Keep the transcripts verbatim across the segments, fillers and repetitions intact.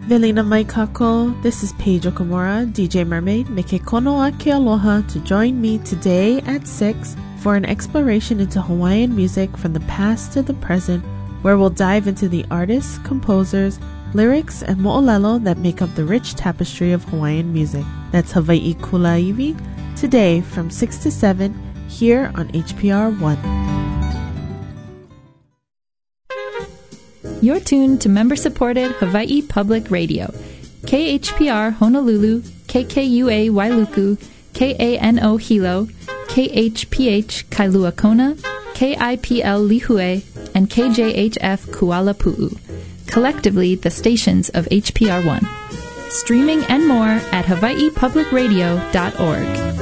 Velina Maikako, this is Paige Okamura, D J Mermaid, Meke kono ake aloha to join me today at six for an exploration into Hawaiian music from the past to the present, where we'll dive into the artists, composers, lyrics, and mo'olelo that make up the rich tapestry of Hawaiian music. That's Hawaii Kulaiwi, today from six to seven, here on H P R one. You're tuned to member-supported Hawaii Public Radio, K H P R Honolulu, K K U A Wailuku, K A N O Hilo, K H P H Kailua Kona, K I P L Lihue, and K J H F Kuala Pu'u, collectively the stations of H P R one. Streaming and more at hawaii public radio dot org.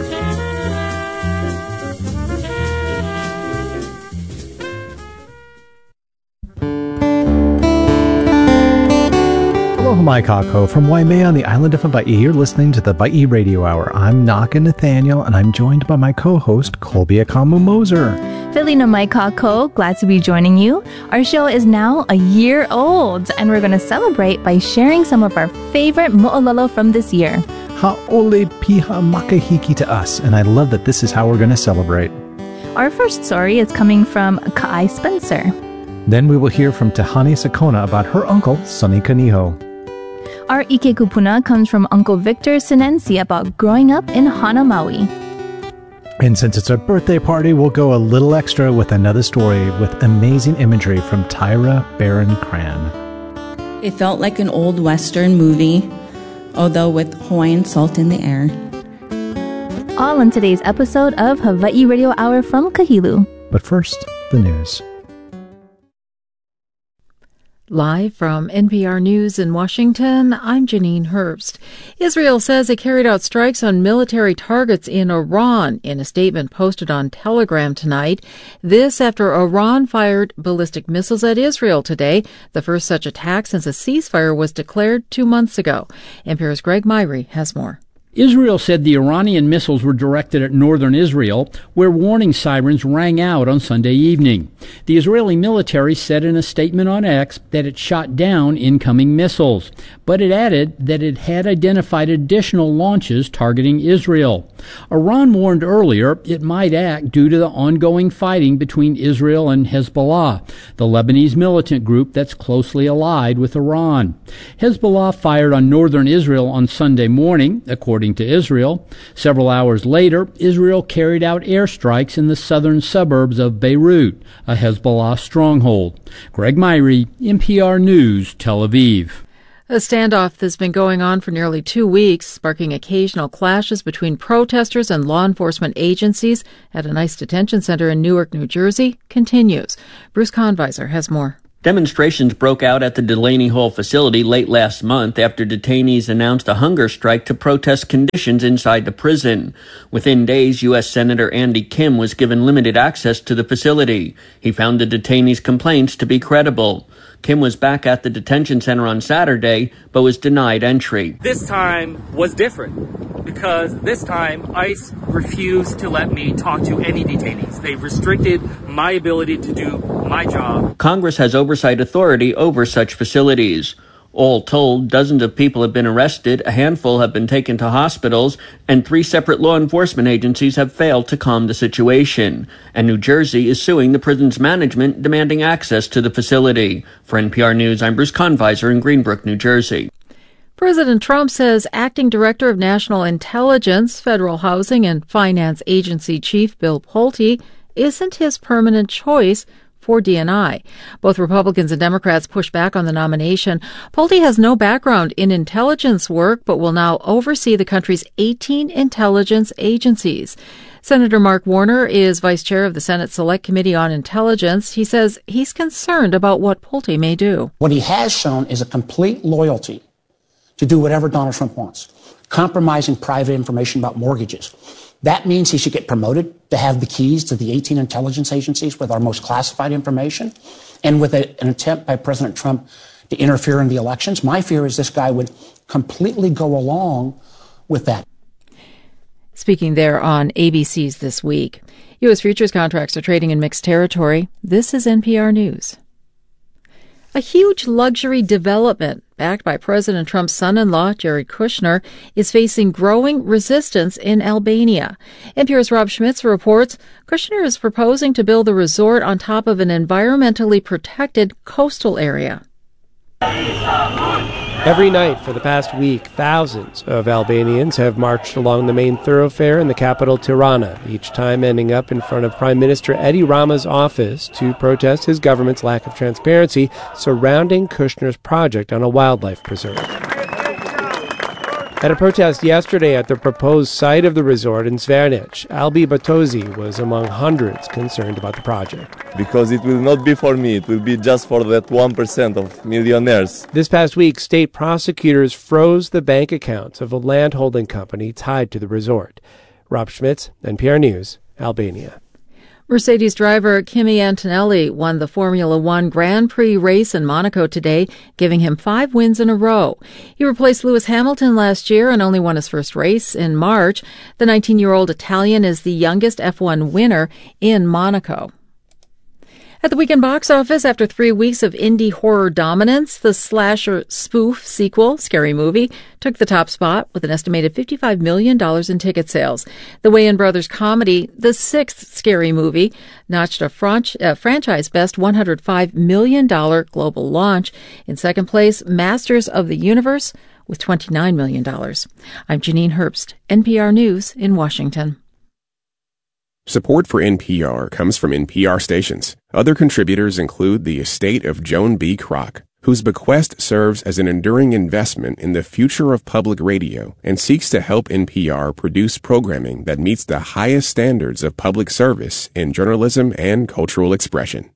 Aloha Maikako from Waimea on the island of Hawaii. You're listening to the Hawaii Radio Hour. I'm Naka Nathaniel, and I'm joined by my co-host, Colby Akamu Moser. Felina Maikako, glad to be joining you. Our show is now a year old, and we're going to celebrate by sharing some of our favorite mo'olelo from this year. Ha'ole piha makahiki to us, and I love that this is how we're going to celebrate. Our first story is coming from Ka'ai Spencer. Then we will hear from Tahani Sakona about her uncle, Sonny Kaniho. Our Ike Kupuna comes from Uncle Victor Sinensi about growing up in Hana Maui. And since it's our birthday party, we'll go a little extra with another story with amazing imagery from Tyra Baron Cran. It felt like an old Western movie, although with Hawaiian salt in the air. All in today's episode of Hawaii Radio Hour from Kahilu. But first, the news. Live from N P R News in Washington, I'm Janine Herbst. Israel says it carried out strikes on military targets in Iran in a statement posted on Telegram tonight. This after Iran fired ballistic missiles at Israel today, the first such attack since a ceasefire was declared two months ago. N P R's Greg Myrie has more. Israel said the Iranian missiles were directed at northern Israel, where warning sirens rang out on Sunday evening. The Israeli military said in a statement on X that it shot down incoming missiles, but it added that it had identified additional launches targeting Israel. Iran warned earlier it might act due to the ongoing fighting between Israel and Hezbollah, the Lebanese militant group that's closely allied with Iran. Hezbollah fired on northern Israel on Sunday morning, according to Israel. Several hours later, Israel carried out airstrikes in the southern suburbs of Beirut, a Hezbollah stronghold. Greg Myrie, N P R News, Tel Aviv. A standoff that's been going on for nearly two weeks, sparking occasional clashes between protesters and law enforcement agencies at an ICE detention center in Newark, New Jersey, continues. Bruce Conviser has more. Demonstrations broke out at the Delaney Hall facility late last month after detainees announced a hunger strike to protest conditions inside the prison. Within days, U S Senator Andy Kim was given limited access to the facility. He found the detainees' complaints to be credible. Kim was back at the detention center on Saturday, but was denied entry. This time was different because this time ICE refused to let me talk to any detainees. They restricted my ability to do my job. Congress has oversight authority over such facilities. All told, dozens of people have been arrested, a handful have been taken to hospitals, and three separate law enforcement agencies have failed to calm the situation. And New Jersey is suing the prison's management, demanding access to the facility. For N P R News, I'm Bruce Conviser in Greenbrook, New Jersey. President Trump says Acting Director of National Intelligence, Federal Housing and Finance Agency Chief Bill Pulte isn't his permanent choice for D and I. Both Republicans and Democrats push back on the nomination. Pulte has no background in intelligence work, but will now oversee the country's eighteen intelligence agencies. Senator Mark Warner is vice chair of the Senate Select Committee on Intelligence. He says he's concerned about what Pulte may do. What he has shown is a complete loyalty to do whatever Donald Trump wants, compromising private information about mortgages. That means he should get promoted to have the keys to the eighteen intelligence agencies with our most classified information, and with a, an attempt by President Trump to interfere in the elections. My fear is this guy would completely go along with that. Speaking there on A B C's This Week. U S futures contracts are trading in mixed territory. This is N P R News. A huge luxury development, backed by President Trump's son-in-law, Jared Kushner, is facing growing resistance in Albania. N P R's Rob Schmitz reports Kushner is proposing to build the resort on top of an environmentally protected coastal area. Every night for the past week, thousands of Albanians have marched along the main thoroughfare in the capital Tirana, each time ending up in front of Prime Minister Edi Rama's office to protest his government's lack of transparency surrounding Kushner's project on a wildlife preserve. At a protest yesterday at the proposed site of the resort in Zvernic, Albi Batozi was among hundreds concerned about the project. Because it will not be for me, it will be just for that one percent of millionaires. This past week, state prosecutors froze the bank accounts of a landholding company tied to the resort. Rob Schmitz, N P R News, Albania. Mercedes driver Kimi Antonelli won the Formula One Grand Prix race in Monaco today, giving him five wins in a row. He replaced Lewis Hamilton last year and only won his first race in March. The nineteen-year-old Italian is the youngest F one winner in Monaco. At the weekend box office, after three weeks of indie horror dominance, the slasher spoof sequel, Scary Movie, took the top spot with an estimated fifty-five million dollars in ticket sales. The Wayans Brothers comedy, The Sixth Scary Movie, notched a franch- uh, franchise-best one hundred five million dollars global launch. In second place, Masters of the Universe, with twenty-nine million dollars. I'm Janine Herbst, N P R News in Washington. Support for N P R comes from N P R stations. Other contributors include the estate of Joan B. Kroc, whose bequest serves as an enduring investment in the future of public radio and seeks to help N P R produce programming that meets the highest standards of public service in journalism and cultural expression.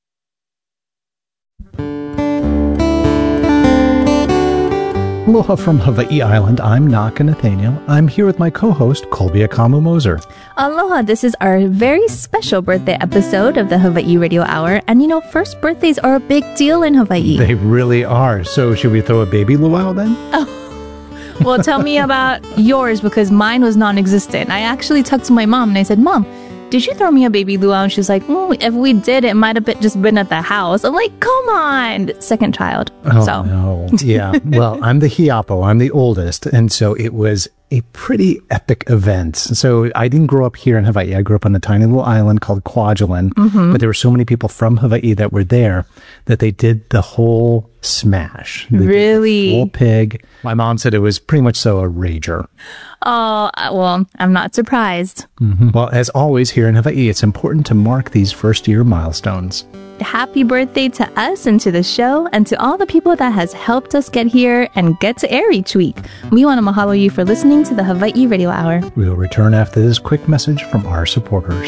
Aloha from Hawaii Island. I'm Naka Nathaniel. I'm here with my co-host, Colby Akamu Moser. Aloha, this is our very special birthday episode of the Hawaii Radio Hour. And you know, first birthdays are a big deal in Hawaii. They really are. So should we throw a baby luau then? Oh, well, tell me about yours, because mine was non-existent. I actually talked to my mom and I said, Mom, did you throw me a baby luau? And she's like, mm, if we did, it might have been, just been at the house. I'm like, come on. Second child. Oh, so. no. Yeah. Well, I'm the hiapo. I'm the oldest. And so it was a pretty epic event. So I didn't grow up here in Hawaii. I grew up on a tiny little island called Kwajalein. Mm-hmm. But there were so many people from Hawaii that were there that they did the whole smash. They really? Did the full pig. My mom said it was pretty much so a rager. Oh, well, I'm not surprised. Mm-hmm. Well, as always here in Hawaii, it's important to mark these first year milestones. Happy birthday to us and to the show and to all the people that has helped us get here and get to air each week. We want to mahalo you for listening to the Hawaii Radio Hour. We'll return after this quick message from our supporters.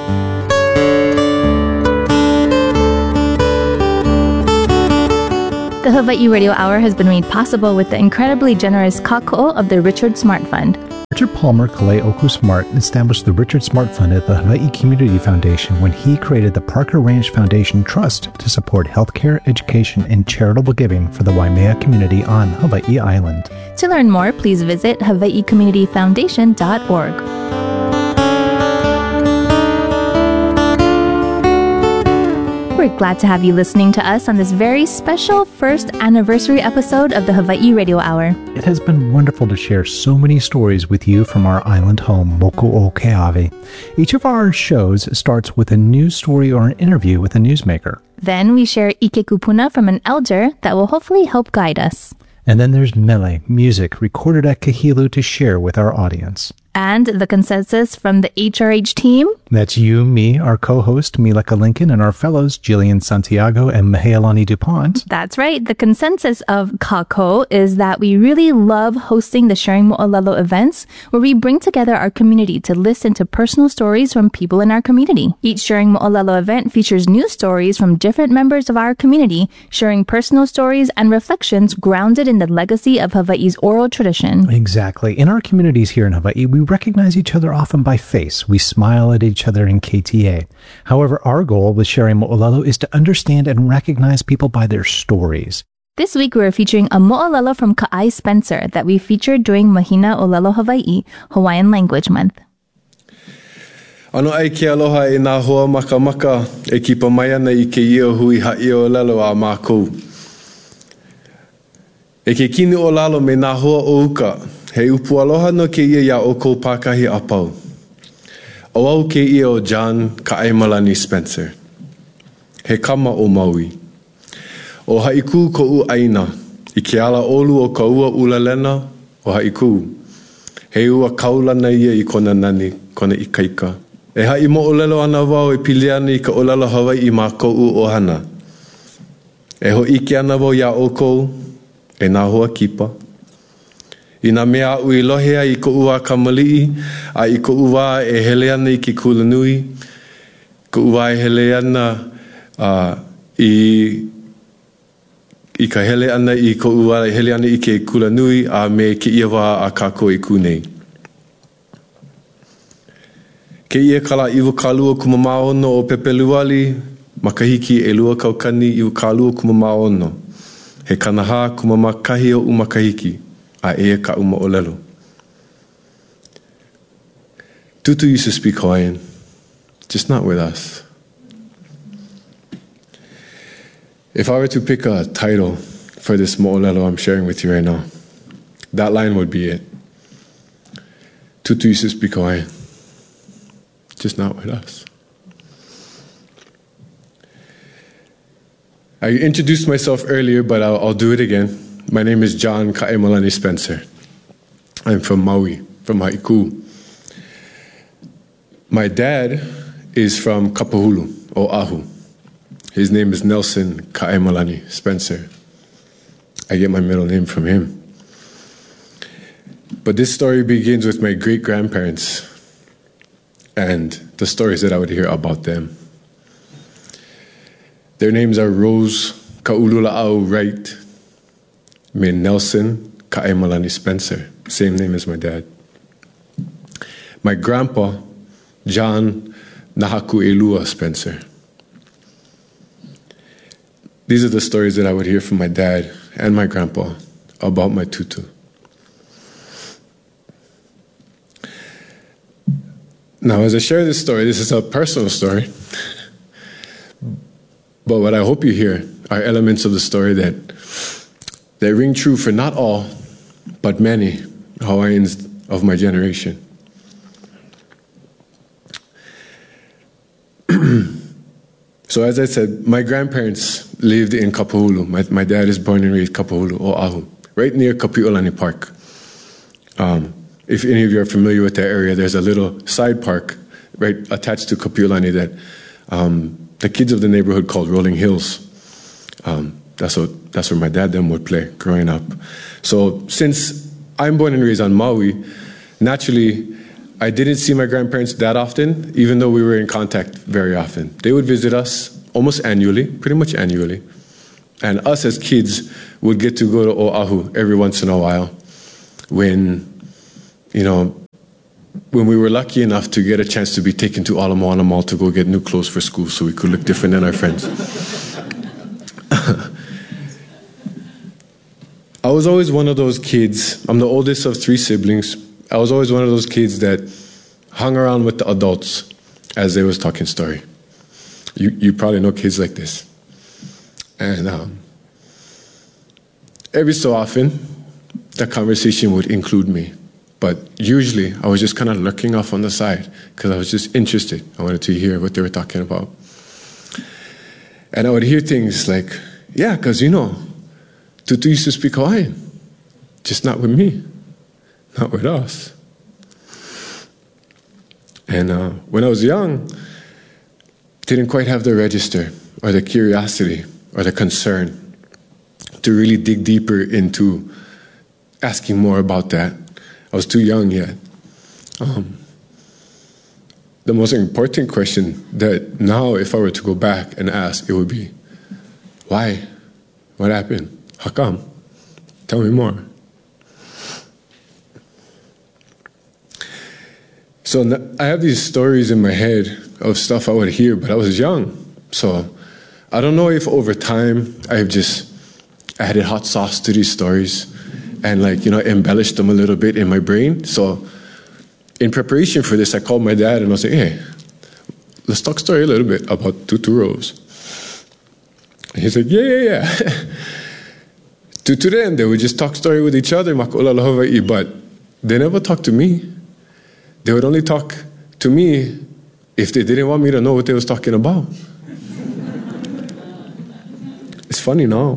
The Hawaii Radio Hour has been made possible with the incredibly generous kāko'o of the Richard Smart Fund. Richard Palmer Kaleoku Smart established the Richard Smart Fund at the Hawaii Community Foundation when he created the Parker Ranch Foundation Trust to support healthcare, education, and charitable giving for the Waimea community on Hawaii Island. To learn more, please visit hawaii community foundation dot org. We're glad to have you listening to us on this very special first anniversary episode of the Hawaii Radio Hour. It has been wonderful to share so many stories with you from our island home, Moku'okeawe. Each of our shows starts with a news story or an interview with a newsmaker. Then we share ike kupuna from an elder that will hopefully help guide us. And then there's mele, music recorded at Kahilu to share with our audience. And the consensus from the H R H team. That's you, me, our co-host, Mileka Lincoln, and our fellows, Jillian Santiago and Mahealani DuPont. That's right. The consensus of kāko'o is that we really love hosting the Sharing Mo'olelo events, where we bring together our community to listen to personal stories from people in our community. Each Sharing Mo'olelo event features news stories from different members of our community, sharing personal stories and reflections grounded in the legacy of Hawaii's oral tradition. Exactly. In our communities here in Hawaii, we recognize each other often by face. We smile at each other in K T A. However, our goal with Sharing Mo'olelo is to understand and recognize people by their stories. This week, we're featuring a mo'olelo from Ka'ai Spencer that we featured during Mahina Olelo Hawaii, Hawaiian Language Month. Ano ai ke aloha e nā hoa maka maka e ki pa mai ana i ke io hui ha'i o lalo a mākou. E ke kini o lalo me nā hoa o uka, he upu aloha no ke ia ia o kou pākahi apau. O au ke ia o John Ka'aimalani Spencer. He kama o Maui. O haiku ko u aina, i ke ala olu o ka ua ulalena o haiku. He ua kaulana ia i kona nani, kona ikaika. E hai mo olelo ana wau e piliana i ka olelo Hawaii i mā kou o hana. E ho ike ana wau ia o kou, e nā hoa kipa. I nā mea au i lohea i ko ua kamalii, a i ko ua e hele ana i ki kulanui, ko ua e hele ana uh, i, i ka hele ana i ko ua e hele ana i ke kulanui, a me ke ia wā a kako i kunei. Ke ia kala iwa kalua kumamaono o Pepeluali, makahiki e lua kaukani iwa kalua kumamaono. He kanaha kumamakahi o umakahiki, a ea ka uma olelo. Tutu used to speak Hawaiian, just not with us. If I were to pick a title for this mo'olelo I'm sharing with you right now, that line would be it. Tutu used to speak Hawaiian, just not with us. I introduced myself earlier, but I'll, I'll do it again. My name is John Ka'aimalani Spencer. I'm from Maui, from Haiku. My dad is from Kapahulu, Oahu. His name is Nelson Ka'aimalani Spencer. I get my middle name from him. But this story begins with my great-grandparents and the stories that I would hear about them. Their names are Rose Ka'ulula'au Wright, me Nelson Ka'aimalani Spencer, same name as my dad. My grandpa, John Nahaku Elua Spencer. These are the stories that I would hear from my dad and my grandpa about my tutu. Now, as I share this story, this is a personal story. But what I hope you hear are elements of the story that, that ring true for not all, but many Hawaiians of my generation. So as I said, my grandparents lived in Kapahulu. My, my dad is born and raised Kapahulu, Oahu, right near Kapi'olani Park. Um, if any of you are familiar with that area, there's a little side park right attached to Kapi'olani that um, the kids of the neighborhood called Rolling Hills. Um, that's what that's where my dad them would play growing up. So since I'm born and raised on Maui, naturally I didn't see my grandparents that often, even though we were in contact very often. They would visit us almost annually, pretty much annually. And us as kids would get to go to Oahu every once in a while when, you know, when we were lucky enough to get a chance to be taken to Ala Moana Mall to go get new clothes for school so we could look different than our friends. I was always one of those kids. I'm the oldest of three siblings. I was always one of those kids that hung around with the adults as they was talking story. You, you probably know kids like this. And um, every so often, the conversation would include me. But usually, I was just kind of looking off on the side because I was just interested. I wanted to hear what they were talking about. And I would hear things like, yeah, because, you know, Tutu used to speak Hawaiian, just not with me, not with us. And uh, when I was young, didn't quite have the register or the curiosity or the concern to really dig deeper into asking more about that. I was too young yet. Um, the most important question that now, if I were to go back and ask, it would be, why? What happened? How come? Tell me more. So I have these stories in my head of stuff I would hear, but I was young. So I don't know if over time I've just added hot sauce to these stories and, like, you know, embellished them a little bit in my brain. So in preparation for this, I called my dad and I was like, hey, let's talk story a little bit about Tutu Rose. And he's like, yeah, yeah, yeah. to, to them, they would just talk story with each other, Maka'olelo Hawaii, but they never talked to me. They would only talk to me if they didn't want me to know what they was talking about. It's funny now.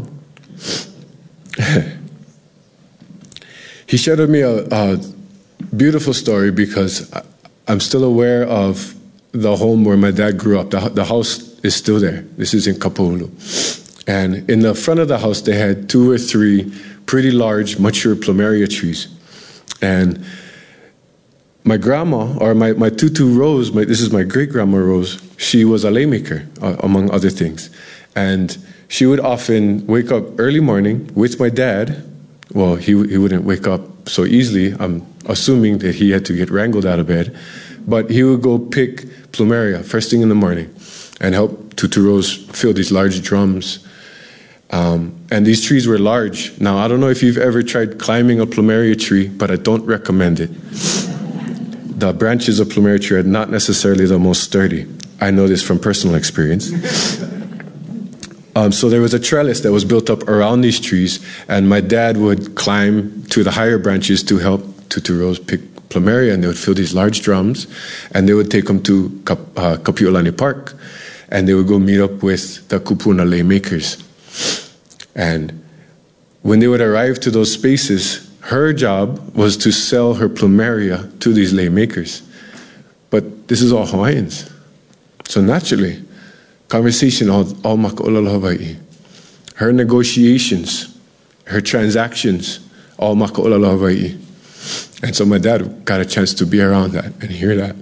He shared with me a, a beautiful story because I, I'm still aware of the home where my dad grew up. The, the house is still there. This is in Kapolu. And in the front of the house, they had two or three pretty large, mature plumeria trees. And my grandma, or my, my Tutu Rose, my, this is my great-grandma Rose, she was a laymaker, uh, among other things. And she would often wake up early morning with my dad. Well, he, he wouldn't wake up so easily. I'm assuming that he had to get wrangled out of bed. But he would go pick plumeria first thing in the morning and help Tutu Rose fill these large drums. Um, and these trees were large. Now, I don't know if you've ever tried climbing a plumeria tree, but I don't recommend it. The branches of plumeria tree are not necessarily the most sturdy. I know this from personal experience. um, so there was a trellis that was built up around these trees, and my dad would climb to the higher branches to help Tutu Rose pick plumeria, and they would fill these large drums, and they would take them to Kap, uh, Kapi'olani Park, and they would go meet up with the Kupuna lay makers. And when they would arrive to those spaces, her job was to sell her plumeria to these lay makers. But this is all Hawaiians. So naturally, conversation all, all Maka'olelo Hawaii. Her negotiations, her transactions, all Maka'olelo Hawaii. And so my dad got a chance to be around that and hear that.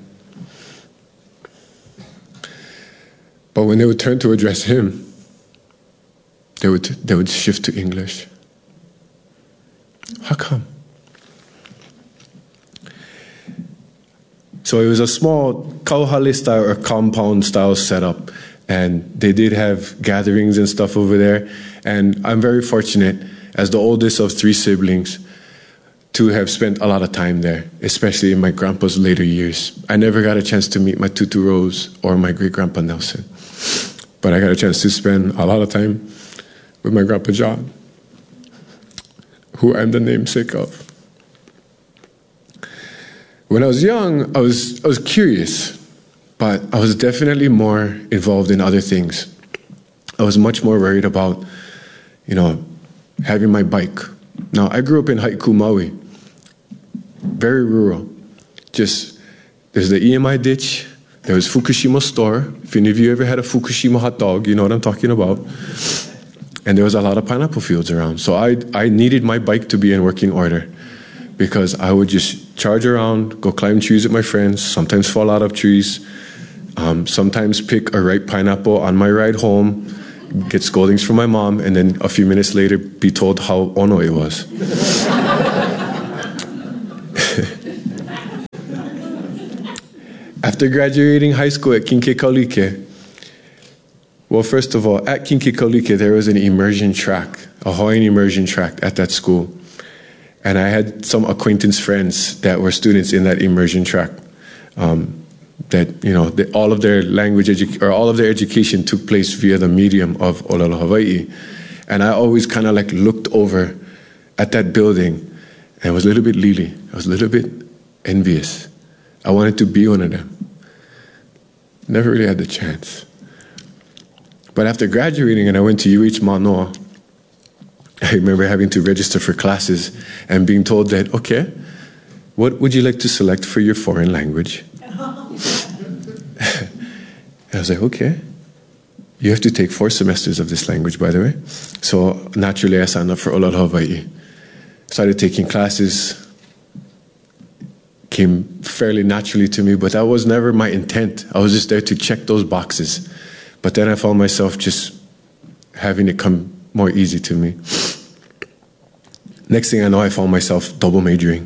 But when they would turn to address him, they would, they would shift to English. How come? So it was a small kauhale style or compound style setup, and they did have gatherings and stuff over there. And I'm very fortunate, as the oldest of three siblings, to have spent a lot of time there, especially in my grandpa's later years. I never got a chance to meet my Tutu Rose or my great-grandpa Nelson, but I got a chance to spend a lot of time with my grandpa John, who I'm the namesake of. When I was young, I was I was curious, but I was definitely more involved in other things. I was much more worried about, you know, having my bike. Now, I grew up in Haiku, Maui, very rural. Just, there's the E M I ditch, there was Fukushima store. If any of you ever had a Fukushima hot dog, you know what I'm talking about. And there was a lot of pineapple fields around. So I, I needed my bike to be in working order because I would just charge around, go climb trees with my friends, sometimes fall out of trees, um, sometimes pick a ripe pineapple on my ride home, get scoldings from my mom, and then a few minutes later be told how ono it was. After graduating high school at Kinke Kaulike, well, first of all, at Kinke Kaulike, there was an immersion track, a Hawaiian immersion track at that school. And I had some acquaintance friends that were students in that immersion track. Um, that, you know, the, all of their language, edu- or all of their education took place via the medium of Olelo Hawaii. And I always kind of like looked over at that building and I was a little bit lili. I was a little bit envious. I wanted to be one of them. Never really had the chance. But after graduating and I went to U H Manoa, I remember having to register for classes and being told that, okay, what would you like to select for your foreign language? I was like, okay. You have to take four semesters of this language, by the way. So naturally, I signed up for Olelo Hawaii. Started taking classes. Came fairly naturally to me, but that was never my intent. I was just there to check those boxes. But then I found myself just having it come more easy to me. Next thing I know, I found myself double majoring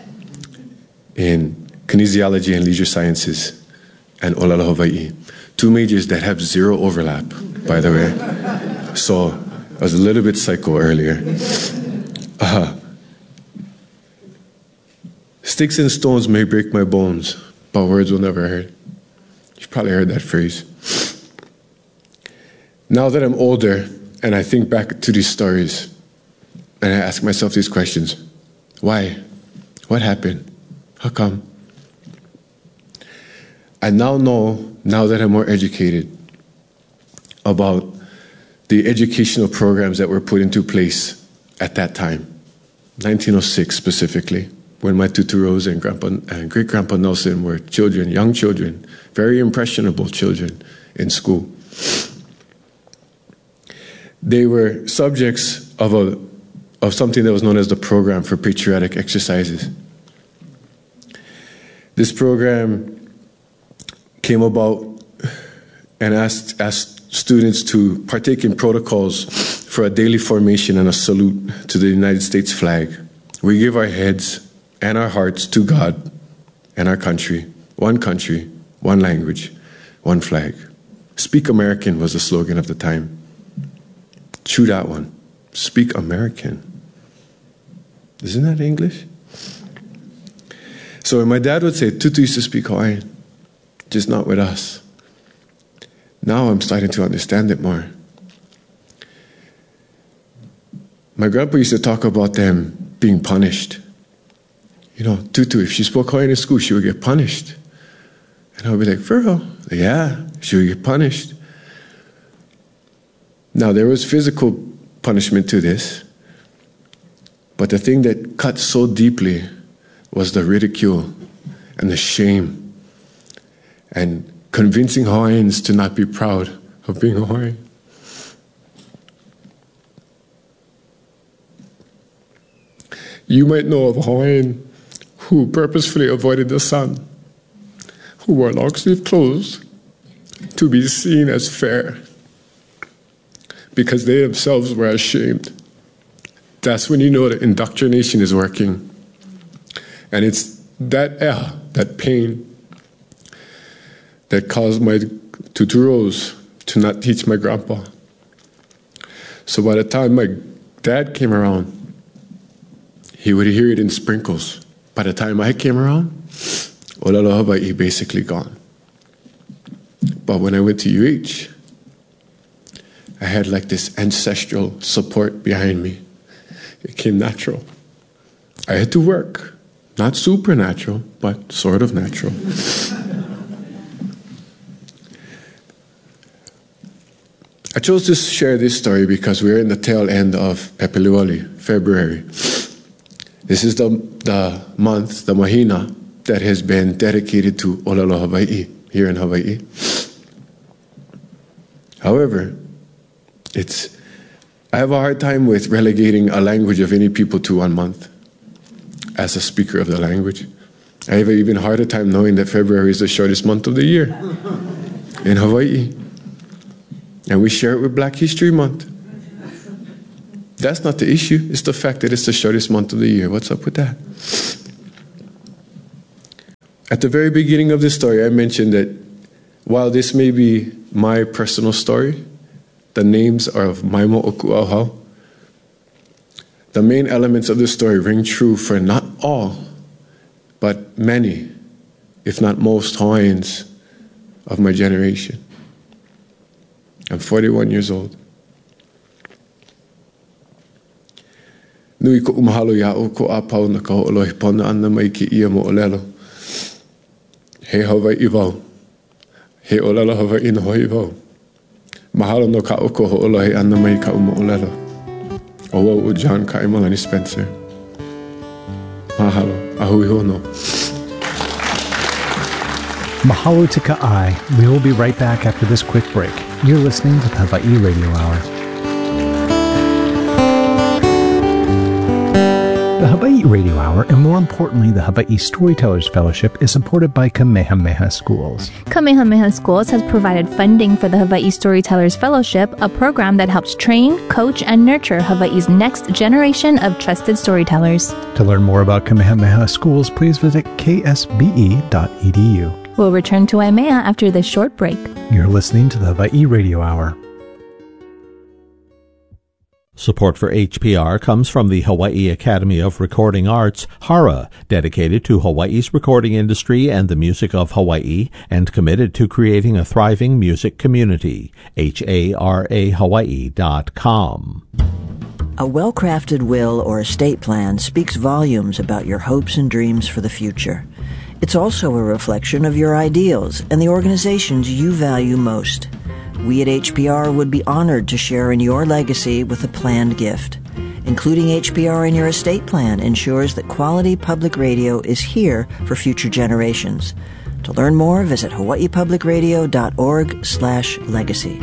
in kinesiology and leisure sciences and Olelo Hawaii. Two majors that have zero overlap, by the way. So I was a little bit psycho earlier. Uh, Sticks and stones may break my bones, but words will never hurt. You've probably heard that phrase. Now that I'm older and I think back to these stories, And I ask myself these questions. Why? What happened? How come? I now know, now that I'm more educated, about the educational programs that were put into place at that time, nineteen oh six specifically, when my tuturos and grandpa and great-grandpa Nelson were children, young children, very impressionable children in school. They were subjects of a of something that was known as the Program for Patriotic Exercises. This program came about and asked, asked students to partake in protocols for a daily formation and a salute to the United States flag. We give our heads and our hearts to God and our country. One country, one language, one flag. Speak American was the slogan of the time. Chew that one. Speak American. Isn't that English? So when my dad would say, Tutu used to speak Hawaiian, just not with us. Now I'm starting to understand it more. My grandpa used to talk about them being punished. You know, Tutu, if she spoke Hawaiian in school, she would get punished. And I would be like, for real? Yeah, she would get punished. Now, there was physical punishment to this, but the thing that cut so deeply was the ridicule and the shame and convincing Hawaiians to not be proud of being Hawaiian. You might know of a Hawaiian who purposefully avoided the sun, who wore long-sleeve clothes to be seen as fair because they themselves were ashamed. That's when you know that indoctrination is working. And it's that error, that pain, that caused my tuturos to not teach my grandpa. So by the time my dad came around, he would hear it in sprinkles. By the time I came around, Olelo Hawaii basically gone. But when I went to U H, I had like this ancestral support behind me. It came natural. I had to work. Not supernatural, but sort of natural. I chose to share this story because we're in the tail end of Pepelioli, February. This is the, the month, the mahina, that has been dedicated to Olelo Hawaii here in Hawaii. However, it's I have a hard time with relegating a language of any people to one month as a speaker of the language. I have an even harder time knowing that February is the shortest month of the year in Hawaii. And we share it with Black History Month. That's not the issue. It's the fact that it's the shortest month of the year. What's up with that? At the very beginning of this story, I mentioned that while this may be my personal story, the names are of Maimo Okuauhau. The main elements of this story ring true for not all, but many, if not most, Hawaiians of my generation. I'm forty-one years old. Nui ko umahalo ia'u ko apau na ka ho'olohi pona ana mai ki ia mo olelo. He Hawaii wau. He olelo Hawaii na hoi wau. Mahalo no ka oko ho'olohi ana mai ka umo olelo. O wau o John Kaimalani Spencer. Mahalo. Ahui hono. Mahalo to Ka'ai. We will be right back after this quick break. You're listening to the Hawaii Radio Hour. The Hawaii Radio Hour, and more importantly, the Hawaii Storytellers Fellowship, is supported by Kamehameha Schools. Kamehameha Schools has provided funding for the Hawaii Storytellers Fellowship, a program that helps train, coach, and nurture Hawaii's next generation of trusted storytellers. To learn more about Kamehameha Schools, please visit k s b e dot e d u. We'll return to Waimea after this short break. You're listening to the Hawaii Radio Hour. Support for H P R comes from the Hawaii Academy of Recording Arts, HARA, dedicated to Hawaii's recording industry and the music of Hawaii, and committed to creating a thriving music community. H A R A Hawaii dot com. A well-crafted will or estate plan speaks volumes about your hopes and dreams for the future. It's also a reflection of your ideals and the organizations you value most. We at H P R would be honored to share in your legacy with a planned gift. Including H P R in your estate plan ensures that quality public radio is here for future generations. To learn more, visit hawaii public radio dot org slash legacy.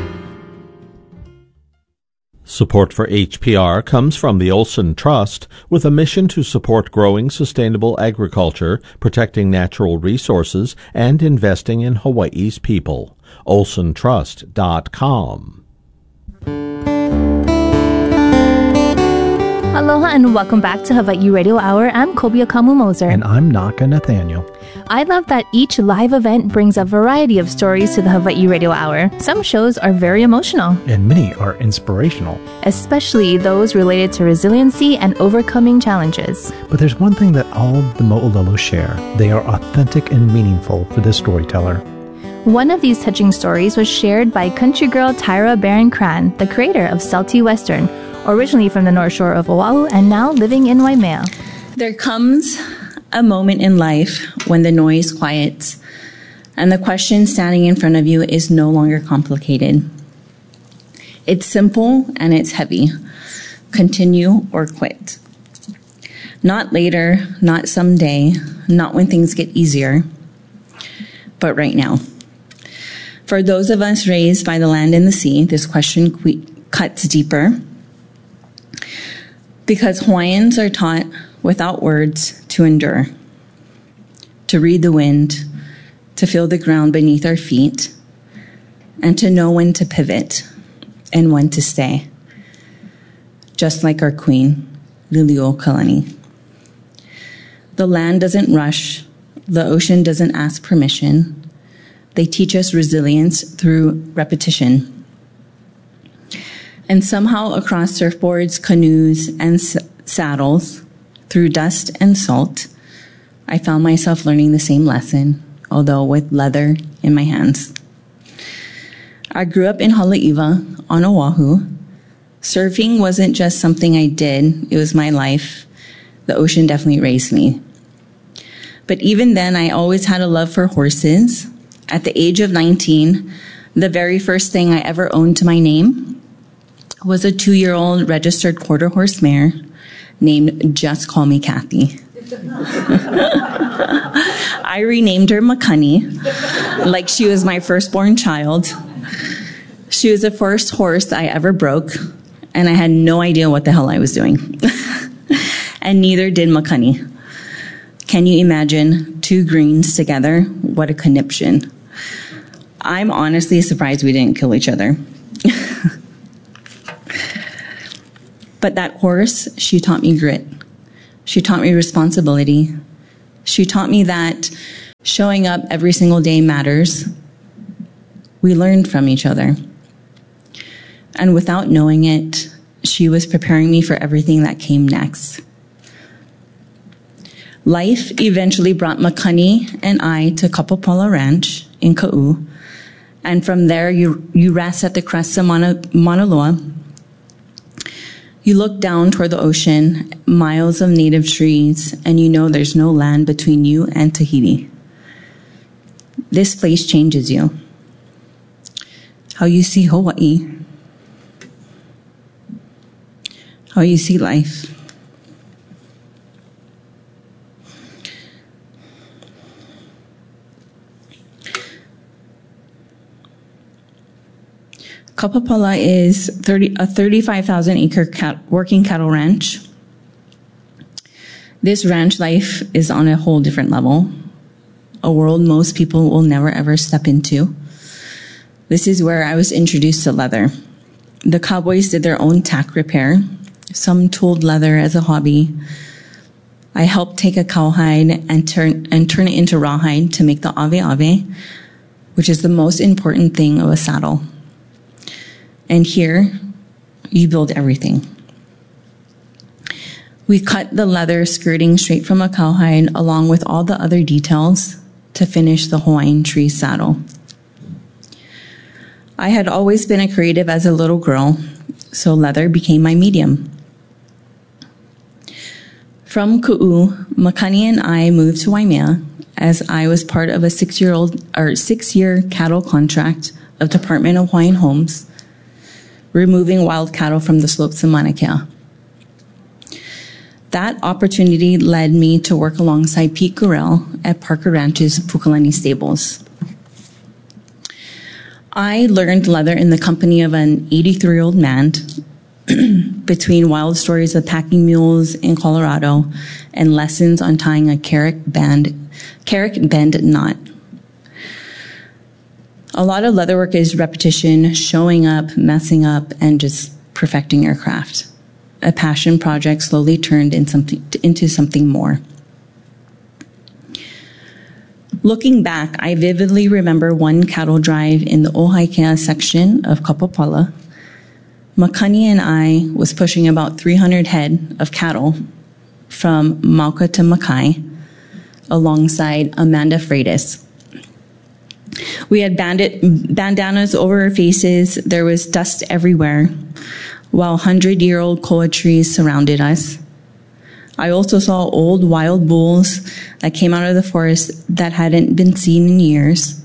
Support for H P R comes from the Olson Trust, with a mission to support growing sustainable agriculture, protecting natural resources, and investing in Hawaii's people. olson trust dot com. Aloha and welcome back to Hawaii Radio Hour. I'm Kobia Kamu-Moser. And I'm Naka Nathaniel. I love that each live event brings a variety of stories to the Hawaii Radio Hour. Some shows are very emotional. And many are inspirational. Especially those related to resiliency and overcoming challenges. But there's one thing that all of the Mo'olelo share. They are authentic and meaningful for the storyteller. One of these touching stories was shared by country girl Tyra Barron-Cran, the creator of Salty Western, originally from the North Shore of Oahu and now living in Waimea. There comes a moment in life when the noise quiets and the question standing in front of you is no longer complicated. It's simple and it's heavy. Continue or quit. Not later, not someday, not when things get easier, but right now. For those of us raised by the land and the sea, this question que- cuts deeper. Because Hawaiians are taught without words to endure, to read the wind, to feel the ground beneath our feet, and to know when to pivot and when to stay. Just like our queen, Liliuokalani. The land doesn't rush, the ocean doesn't ask permission. They teach us resilience through repetition. And somehow across surfboards, canoes, and s- saddles, through dust and salt, I found myself learning the same lesson, although with leather in my hands. I grew up in Haleiwa on Oahu. Surfing wasn't just something I did, it was my life. The ocean definitely raised me. But even then, I always had a love for horses. At the age of nineteen, the very first thing I ever owned to my name was a two-year-old registered quarter horse mare named Just Call Me Kathy. I renamed her Makani, like she was my firstborn child. She was the first horse I ever broke, and I had no idea what the hell I was doing. And neither did Makani. Can you imagine two greens together? What a conniption. I'm honestly surprised we didn't kill each other. But that horse, she taught me grit. She taught me responsibility. She taught me that showing up every single day matters. We learned from each other. And without knowing it, she was preparing me for everything that came next. Life eventually brought Makani and I to Kapapala Ranch in Ka'u. And from there, you, you rest at the crest of Mauna, Mauna Loa. You look down toward the ocean, miles of native trees, and you know there's no land between you and Tahiti. This place changes you. How you see Hawaii. How you see life. Kapapala is thirty, a thirty-five thousand acre cat, working cattle ranch. This ranch life is on a whole different level, a world most people will never ever step into. This is where I was introduced to leather. The cowboys did their own tack repair. Some tooled leather as a hobby. I helped take a cowhide and turn and turn it into rawhide to make the ave ave, which is the most important thing of a saddle. And here, you build everything. We cut the leather skirting straight from a cowhide along with all the other details to finish the Hawaiian tree saddle. I had always been a creative as a little girl, so leather became my medium. From Ku'u, Makani and I moved to Waimea as I was part of a six-year-old or six-year cattle contract of Department of Hawaiian Homes, removing wild cattle from the slopes of Mauna Kea. That opportunity led me to work alongside Pete Gurel at Parker Ranch's Pukalani Stables. I learned leather in the company of an eighty-three-year-old man between wild stories of packing mules in Colorado and lessons on tying a carrick band, carrick bend knot. A lot of leatherwork is repetition, showing up, messing up, and just perfecting your craft. A passion project slowly turned in something, into something more. Looking back, I vividly remember one cattle drive in the Ohaikea section of Kapapala. Makani and I was pushing about three hundred head of cattle from Mauka to Makai alongside Amanda Freitas. We had bandit, bandanas over our faces. There was dust everywhere, while hundred-year-old koa trees surrounded us. I also saw old wild bulls that came out of the forest that hadn't been seen in years.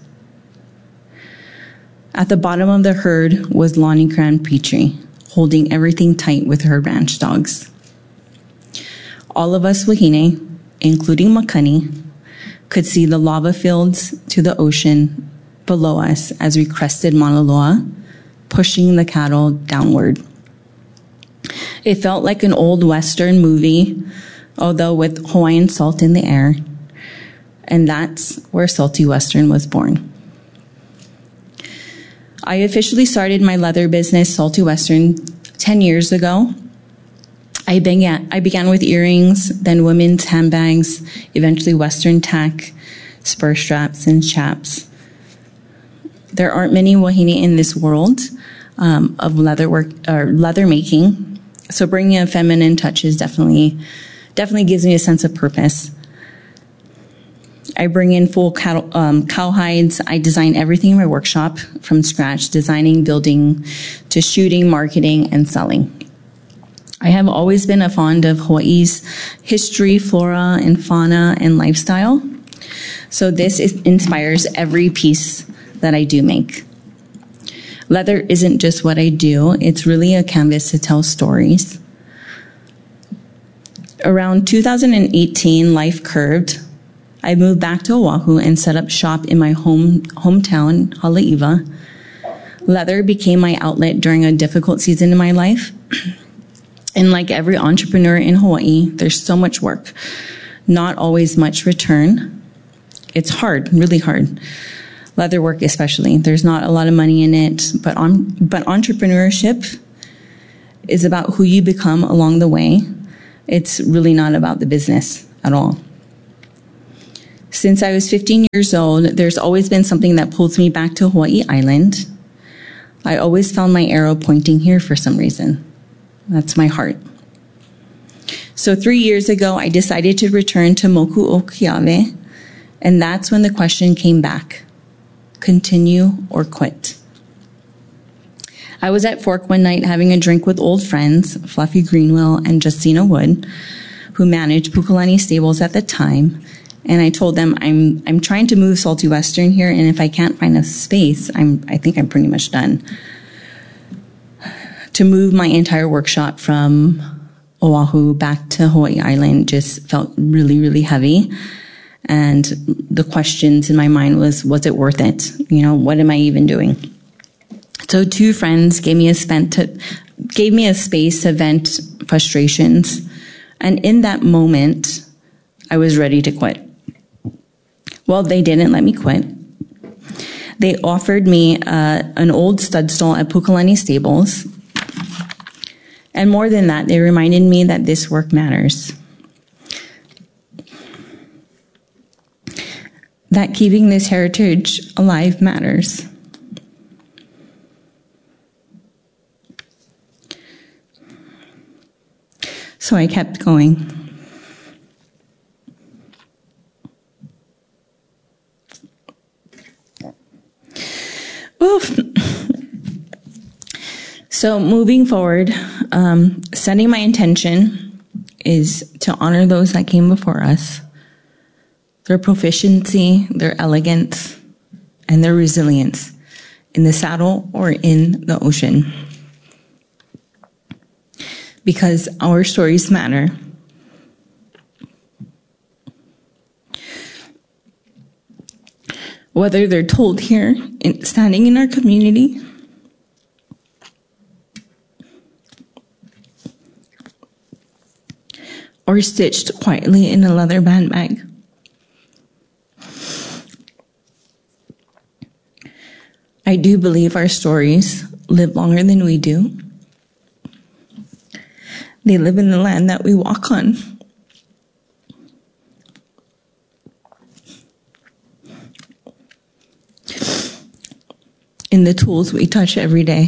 At the bottom of the herd was Lonnie Cran Petrie, holding everything tight with her ranch dogs. All of us wahine, including Makani, could see the lava fields to the ocean below us as we crested Mauna Loa, pushing the cattle downward. It felt like an old Western movie, although with Hawaiian salt in the air, and that's where Salty Western was born. I officially started my leather business, Salty Western, ten years ago. I began, I began with earrings, then women's handbags, eventually Western tack, spur straps, and chaps. There aren't many wahine in this world um, of leather work or leather making, so bringing a feminine touch is definitely, definitely gives me a sense of purpose. I bring in full cattle, um, cow hides. I design everything in my workshop from scratch, designing, building, to shooting, marketing, and selling. I have always been a fond of Hawaii's history, flora, and fauna, and lifestyle. So this is, inspires every piece that I do make. Leather isn't just what I do. It's really a canvas to tell stories. Around two thousand eighteen, life curved. I moved back to Oahu and set up shop in my home hometown, Haleiwa. Leather became my outlet during a difficult season in my life. And like every entrepreneur in Hawaii, there's so much work, not always much return. It's hard, really hard. Leather work especially. There's not a lot of money in it, but on, but entrepreneurship is about who you become along the way. It's really not about the business at all. Since I was fifteen years old, there's always been something that pulls me back to Hawaii Island. I always found my arrow pointing here for some reason. That's my heart. So three years ago, I decided to return to Moku o Keawe, and that's when the question came back: continue or quit? I was at Fork one night having a drink with old friends, Fluffy Greenwell and Justina Wood, who managed Pukalani Stables at the time. And I told them, I'm I'm trying to move Salty Western here, and if I can't find a space, I'm I think I'm pretty much done. To move my entire workshop from Oahu back to Hawaii Island just felt really, really heavy. And the questions in my mind was, was it worth it? You know, what am I even doing? So two friends gave me a spent to, gave me a space to vent frustrations. And in that moment, I was ready to quit. Well, they didn't let me quit. They offered me uh, an old stud stall at Pukalani Stables. And more than that, they reminded me that this work matters. That keeping this heritage alive matters. So I kept going. Oof. So moving forward, um, setting my intention is to honor those that came before us, their proficiency, their elegance, and their resilience in the saddle or in the ocean. Because our stories matter. Whether they're told here, in, standing in our community, or stitched quietly in a leather handbag. I do believe our stories live longer than we do. They live in the land that we walk on. In the tools we touch every day.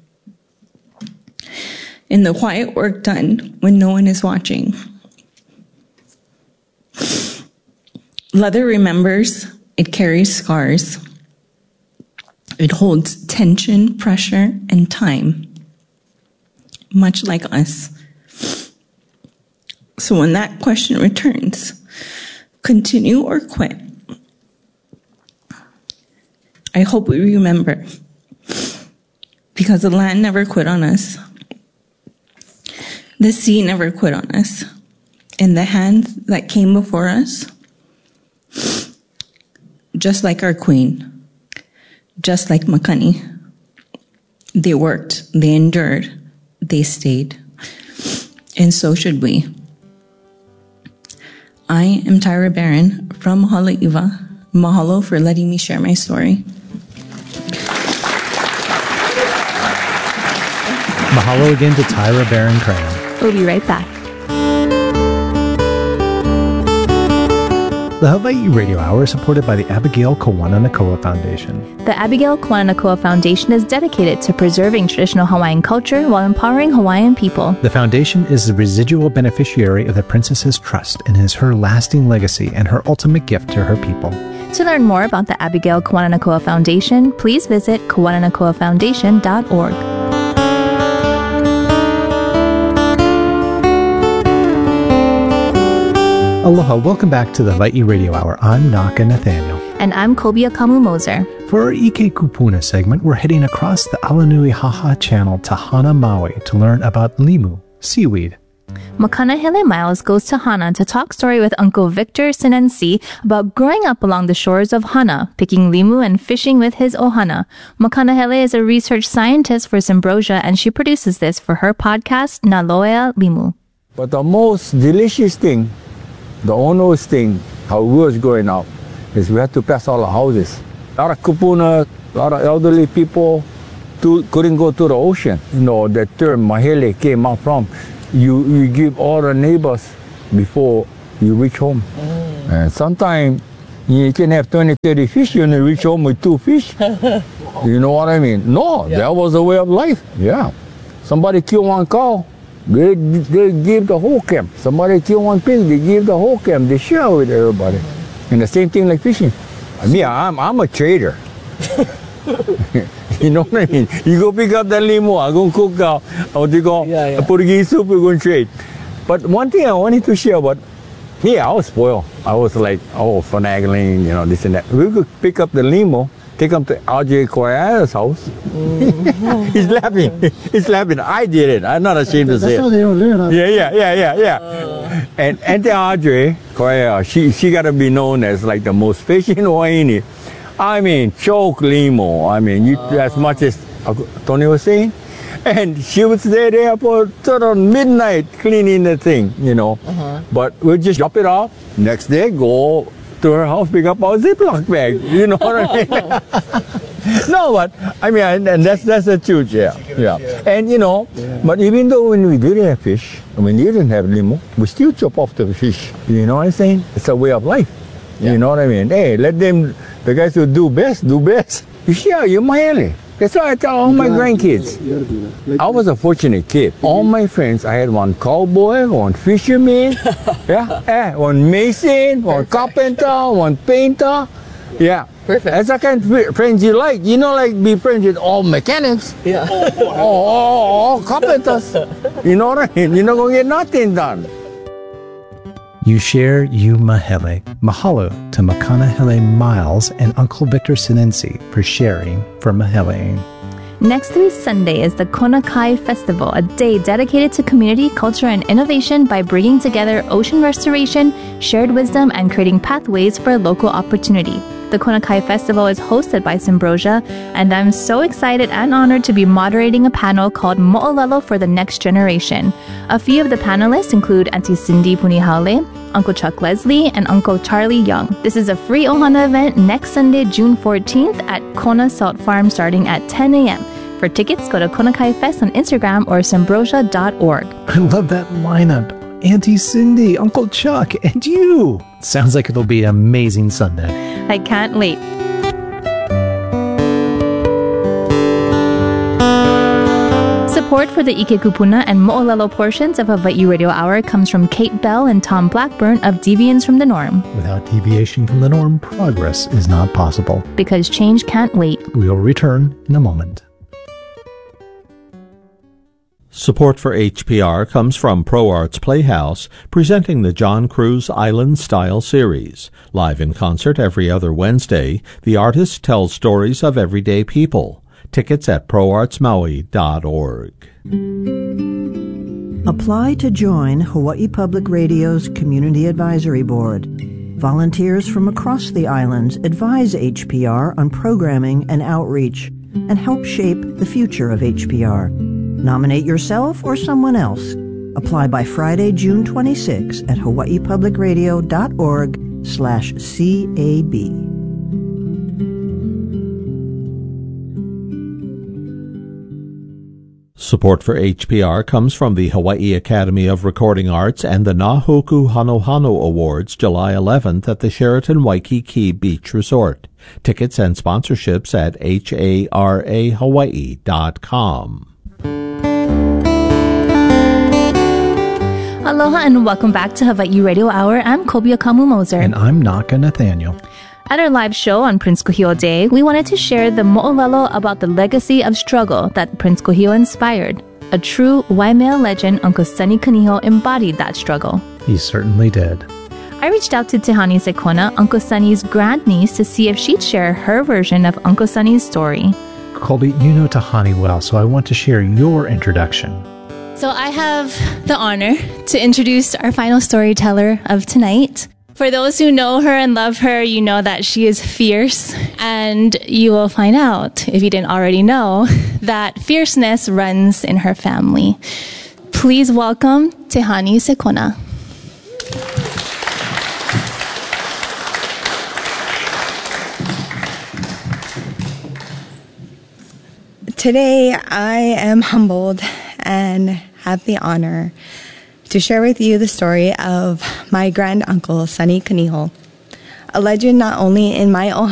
In the quiet work done when no one is watching. Leather remembers, it carries scars. It holds tension, pressure, and time, much like us. So when that question returns, continue or quit, I hope we remember, because the land never quit on us. The sea never quit on us. And the hands that came before us, just like our queen, just like Makani, they worked, they endured, they stayed. And so should we. I am Tyra Barron from Haleiwa. Mahalo for letting me share my story. Mahalo again to Tyra Barron Crayon. We'll be right back. The Hawaii Radio Hour is supported by the Abigail Kawananakoa Foundation. The Abigail Kawananakoa Foundation is dedicated to preserving traditional Hawaiian culture while empowering Hawaiian people. The foundation is the residual beneficiary of the Princess's Trust and is her lasting legacy and her ultimate gift to her people. To learn more about the Abigail Kawananakoa Foundation, please visit kawananakoa foundation dot org. Aloha, welcome back to the Hawaii Radio Hour. I'm Naka Nathaniel. And I'm Kobia Kamu Moser. For our Ike Kupuna segment, we're heading across the Alanui Haha Channel to Hana, Maui to learn about limu, seaweed. Makanahele Miles goes to Hana to talk story with Uncle Victor Sinensi about growing up along the shores of Hana, picking limu and fishing with his ohana. Makanahele is a research scientist for Symbrosia, and she produces this for her podcast, Naloea Limu. But the most delicious thing, the onerous thing, how we was growing up, is we had to pass all the houses. A lot of kupuna, a lot of elderly people to, couldn't go to the ocean. You know, the term mahele came out from. You, you give all the neighbors before you reach home. Mm. And sometimes you can have twenty, thirty fish, you only reach home with two fish. You know what I mean? No, yeah. That was the way of life. Yeah. Somebody kill one cow, they, they give the whole camp. Somebody kill one pig, they give the whole camp. They share with everybody. And the same thing like fishing. I mean, I'm, I'm a trader. You know what I mean? You go pick up that limo, I'm going to cook out, or you go, yeah, yeah. Portuguese soup, we're going to trade. But one thing I wanted to share about, yeah, I was spoiled. I was like, oh, finagling, you know, this and that. We could pick up the limo, take him to R J Koya's house. Mm-hmm. He's laughing. He's laughing. I did it. I'm not ashamed to say it. That's how they don't learn. Huh? Yeah, yeah, yeah, yeah, yeah. Uh. And Auntie R J Koya, she, she got to be known as like the most fishing Hawaiian. I mean, choke limo. I mean, you, uh. as much as Tony was saying. And she was there, there for sort of midnight cleaning the thing, you know. Uh-huh. But we'll just drop it off. Next day, go to her house, pick up our Ziploc bag. You know what I mean? No, but I mean, and that's that's the truth, yeah, yeah. And you know, yeah. But even though when we didn't have fish, when we didn't have limo, we still chop off the fish. You know what I'm saying? It's a way of life. Yeah. You know what I mean? Hey, let them, the guys who do best, do best. You share, you're Mahele. That's why I tell all my grandkids. I was a fortunate kid. All my friends, I had one cowboy, one fisherman, yeah, yeah, one mason, one carpenter, one painter. Yeah. Perfect. That's the kind of friends you like. You know, like be friends with all mechanics. Yeah. all, all, all carpenters. You know what I mean? You're not going to get nothing done. You share you mahele. Mahalo to Makanahele Miles and Uncle Victor Sinensi for sharing for mahele. Next through Sunday is the Konakai Festival, a day dedicated to community, culture, and innovation by bringing together ocean restoration, shared wisdom, and creating pathways for local opportunity. The Konakai Festival is hosted by Symbrosia, and I'm so excited and honored to be moderating a panel called Mo'olelo for the Next Generation. A few of the panelists include Auntie Cindy Punihaole, Uncle Chuck Leslie, and Uncle Charlie Young. This is a free Ohana event next Sunday, June fourteenth at Kona Salt Farm starting at ten a.m. For tickets, go to Konakai Fest on Instagram or symbrosia dot org. I love that lineup. Auntie Cindy, Uncle Chuck, and you. Sounds like it'll be an amazing Sunday. I can't wait. Support for the Ike Kupuna and Mo'olelo portions of Hawaii Radio Hour comes from Kate Bell and Tom Blackburn of Deviance from the Norm. Without deviation from the norm, progress is not possible. Because change can't wait. We will return in a moment. Support for H P R comes from ProArts Playhouse, presenting the John Cruz Island Style series. Live in concert every other Wednesday, the artist tells stories of everyday people. Tickets at pro arts maui dot org. Apply to join Hawaii Public Radio's Community Advisory Board. Volunteers from across the islands advise H P R on programming and outreach and help shape the future of H P R. Nominate yourself or someone else. Apply by Friday, June twenty-sixth at hawaii public radio dot org slash C A B. Support for H P R comes from the Hawaii Academy of Recording Arts and the Nahoku Hanohano Awards July eleventh at the Sheraton Waikiki Beach Resort. Tickets and sponsorships at H A R A hawaii dot com. Aloha and welcome back to Hawaii Radio Hour. I'm Kobia Kamu-Moser. And I'm Naka Nathaniel. At our live show on Prince Kuhio Day, we wanted to share the mo'olelo about the legacy of struggle that Prince Kuhio inspired. A true Waimea legend, Uncle Sunny Kaniho embodied that struggle. He certainly did. I reached out to Tehani Sekona, Uncle Sunny's grandniece, to see if she'd share her version of Uncle Sunny's story. Colby, you know Tehani well, so I want to share your introduction. So I have the honor to introduce our final storyteller of tonight. For those who know her and love her, you know that she is fierce, and you will find out, if you didn't already know, that fierceness runs in her family. Please welcome Tehani Sekona. Today, I am humbled and have the honor to share with you the story of my grand uncle, Sunny Kaniho, a legend not only in my Ohio